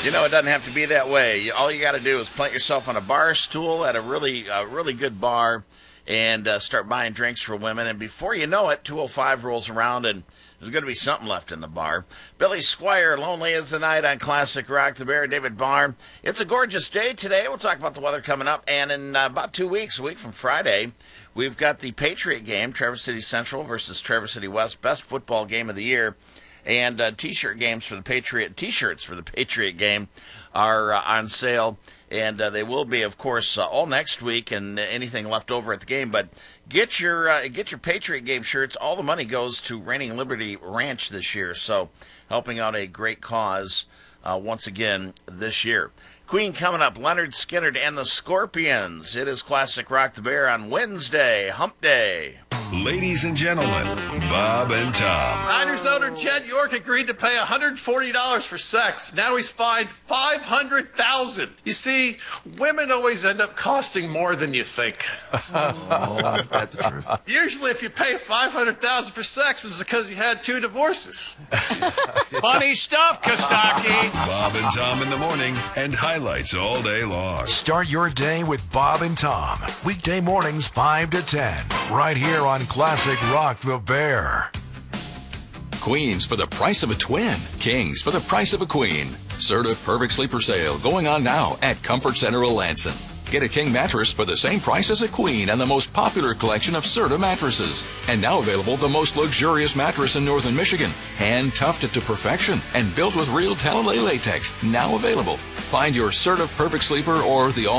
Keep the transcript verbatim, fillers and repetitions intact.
You know, it doesn't have to be that way. You- All you got to do is plant yourself on a bar stool at a really, uh, really good bar and uh, start buying drinks for women. And before you know it, two oh five rolls around and there's going to be something left in the bar. Billy Squire, Lonely as the Night on Classic Rock. The Bear, David Barr. It's a gorgeous day today. We'll talk about the weather coming up. And in uh, about two weeks, a week from Friday, we've got the Patriot game, Traverse City Central versus Traverse City West. Best football game of the year. And uh, T-shirt games for the Patriot, T-shirts for the Patriot game are uh, on sale. And uh, they will be, of course, uh, all next week and anything left over at the game. But get your uh, get your Patriot game shirts. All the money goes to Reigning Liberty Ranch this year. So helping out a great cause uh, once again this year. Queen coming up, Leonard Skinner and the Scorpions. It is Classic Rock the Bear on Wednesday, Hump Day. Ladies and gentlemen, Bob and Tom. Niners owner Jed York agreed to pay one hundred forty dollars for sex. Now he's fined five hundred thousand dollars. You see, women always end up costing more than you think. Oh, that's the truth. Usually if you pay five hundred thousand dollars for sex, it's because you had two divorces. Funny stuff, Kostaki. Bob and Tom in the morning and highlights all day long. Start your day with Bob and Tom. Weekday mornings five to ten. Right here on Classic Rock the Bear. Queens for the price of a twin. Kings for the price of a queen. Serta Perfect Sleeper Sale going on now at Comfort Center Alanson. Get a king mattress for the same price as a queen and the most popular collection of Serta mattresses. And now available the most luxurious mattress in northern Michigan. Hand tufted to perfection and built with real Talalay latex. Now available. Find your Serta Perfect Sleeper or the all